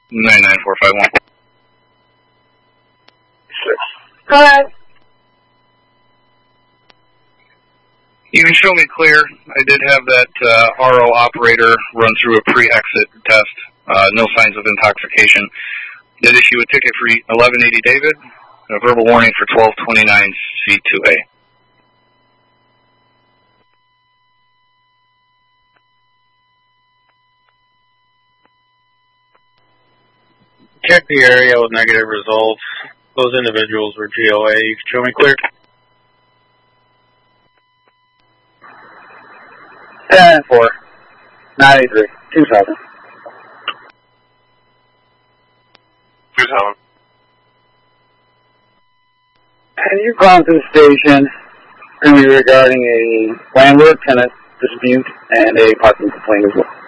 99451. Go ahead. You can show me clear. I did have that RO operator run through a pre-exit test. No signs of intoxication. Did issue a ticket for 1180 David, a verbal warning for 1229 C2A. Check the area with negative results. Those individuals were GOA. You can show me clear. 10-4, 93, 27. 27. Have you gone to the station regarding a landlord-tenant dispute and a parking complaint as well?